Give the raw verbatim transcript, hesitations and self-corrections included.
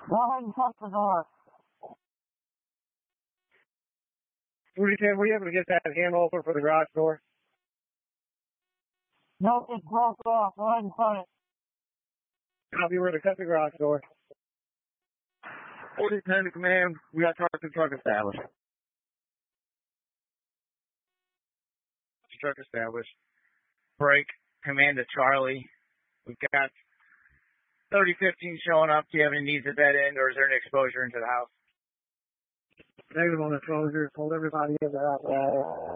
Go ahead and shut the door. forty-ten, were you able to get that handle open for the garage door? No, it's broke off. Go ahead and cut it. Copy, we're to cut the garage door. forty ten to command, we got truck to truck established. Truck established. Break, command to Charlie. We've got thirty fifteen showing up. Do you have any needs at that end, or is there an exposure into the house? Negative on the closure. Told everybody in the house.